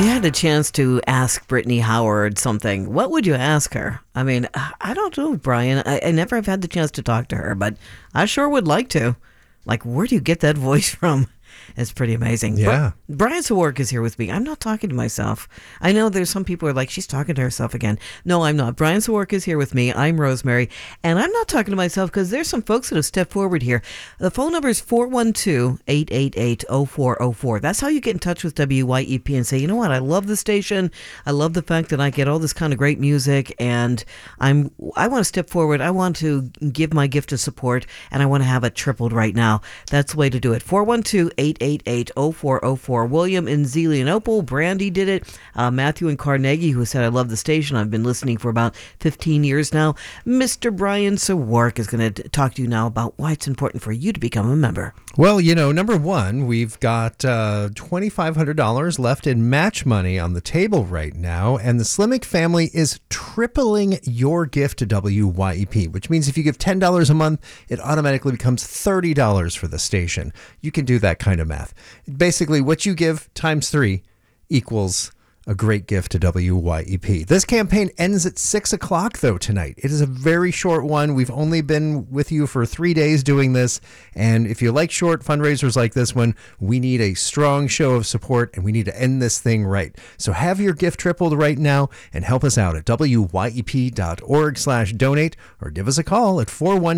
you had a chance to ask Brittany Howard something, what would you ask her? I mean, I don't know, Brian. I never have had the chance to talk to her, but I sure would like to. Like, where do you get that voice from? It's pretty amazing. Yeah. Brian Sawark is here with me. I'm not talking to myself. I know there's some people who are like, she's talking to herself again. No, I'm not. Brian Sawark is here with me. I'm Rosemary. And I'm not talking to myself because there's some folks that have stepped forward here. The phone number is 412-888-0404. That's how you get in touch with WYEP and say, you know what? I love the station. I love the fact that I get all this kind of great music. And I want to step forward. I want to give my gift of support. And I want to have it tripled right now. That's the way to do it. 412-888-0404. William in Zelienople. Brandy did it. Matthew in Carnegie, who said, I love the station. I've been listening for about 15 years now. Mr. Brian Sawark is going to talk to you now about why it's important for you to become a member. Well, number one, we've got $2,500 left in match money on the table right now, and the Slimmick family is tripling your gift to WYEP, which means if you give $10 a month, it automatically becomes $30 for the station. You can do that kind of math. Basically, what you give times 3 equals a great gift to WYEP. This campaign ends at 6 o'clock, though, tonight. It is a very short one. We've only been with you for 3 days doing this. And if you like short fundraisers like this one, we need a strong show of support, and we need to end this thing right. So have your gift tripled right now and help us out at wyep.org/donate, or give us a call at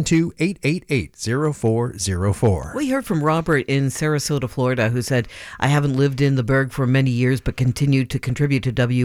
412-888-0404. We heard from Robert in Sarasota, Florida, who said, I haven't lived in the Berg for many years, but continued to contribute to